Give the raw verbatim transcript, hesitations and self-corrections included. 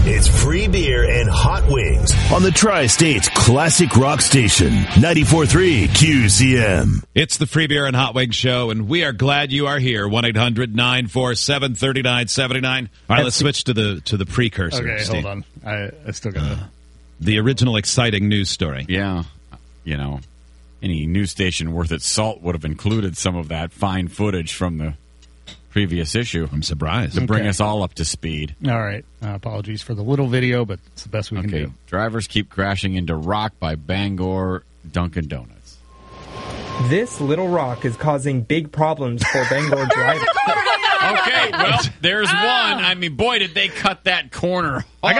It's free beer and hot wings on the Tri-States Classic Rock Station, ninety-four point three Q C M. It's the Free Beer and Hot Wings Show, and we are glad you are here. one eight hundred nine four seven three nine seven nine. All right, let's switch to the to the precursor. Okay, Steve. hold on. I, I still got uh, the original exciting news story. Yeah, you know, any news station worth its salt would have included some of that fine footage from the previous issue. I'm surprised. To bring Okay. us all up to speed. All right. Uh, apologies for the little video, but it's the best we Okay. can do. Drivers keep crashing into rock by Bangor Dunkin' Donuts. This little rock is causing big problems for Bangor drivers. Okay, well, there's one. I mean, boy, did they cut that corner hard.